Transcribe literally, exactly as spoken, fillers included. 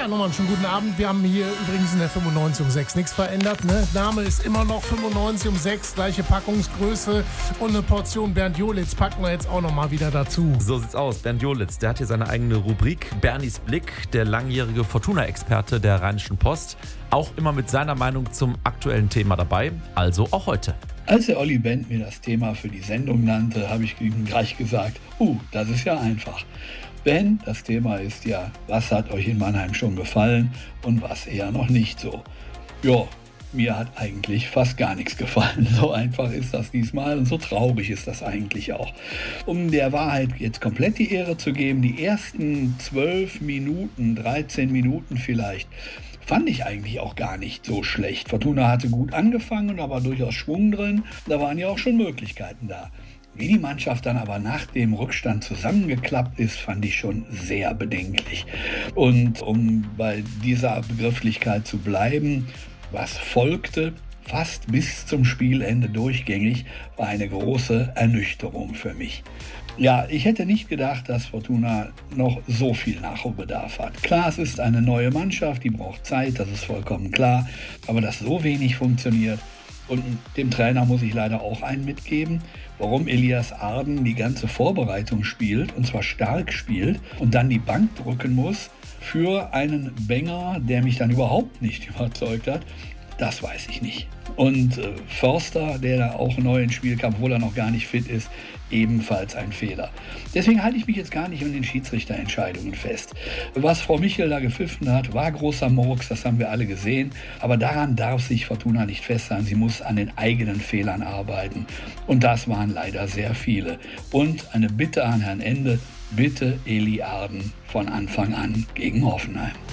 Ja, nochmal einen schönen guten Abend. Wir haben hier übrigens in der fünfundneunzig um sechs nichts verändert. Ne? Name ist immer noch fünfundneunzig um sechs, gleiche Packungsgröße und eine Portion Bernd Jolitz packen wir jetzt auch nochmal wieder dazu. So sieht's aus. Bernd Jolitz, der hat hier seine eigene Rubrik. Bernys Blick, der langjährige Fortuna-Experte der Rheinischen Post. Auch immer mit seiner Meinung zum aktuellen Thema dabei. Also auch heute. Als der Olli Bent mir das Thema für die Sendung nannte, habe ich ihm gleich gesagt, uh, das ist ja einfach. Denn das Thema ist ja, was hat euch in Mannheim schon gefallen und was eher noch nicht so. Ja, mir hat eigentlich fast gar nichts gefallen. So einfach ist das diesmal und so traurig ist das eigentlich auch. Um der Wahrheit jetzt komplett die Ehre zu geben, die ersten zwölf Minuten, dreizehn Minuten vielleicht, fand ich eigentlich auch gar nicht so schlecht. Fortuna hatte gut angefangen, da war durchaus Schwung drin, da waren ja auch schon Möglichkeiten da. Wie die Mannschaft dann aber nach dem Rückstand zusammengeklappt ist, fand ich schon sehr bedenklich. Und um bei dieser Begrifflichkeit zu bleiben, was folgte, fast bis zum Spielende durchgängig, war eine große Ernüchterung für mich. Ja, ich hätte nicht gedacht, dass Fortuna noch so viel Nachholbedarf hat. Klar, es ist eine neue Mannschaft, die braucht Zeit, das ist vollkommen klar. Aber dass so wenig funktioniert, und dem Trainer muss ich leider auch einen mitgeben, warum Elias Arden die ganze Vorbereitung spielt, und zwar stark spielt, und dann die Bank drücken muss für einen Benger, der mich dann überhaupt nicht überzeugt hat, das weiß ich nicht. Und äh, Förster, der da auch neu ins Spiel kam, obwohl er noch gar nicht fit ist, ebenfalls ein Fehler. Deswegen halte ich mich jetzt gar nicht an den Schiedsrichterentscheidungen fest. Was Frau Michel da gepfiffen hat, war großer Murks, das haben wir alle gesehen. Aber daran darf sich Fortuna nicht festhalten. Sie muss an den eigenen Fehlern arbeiten. Und das waren leider sehr viele. Und eine Bitte an Herrn Ende, bitte Eli Arden von Anfang an gegen Hoffenheim.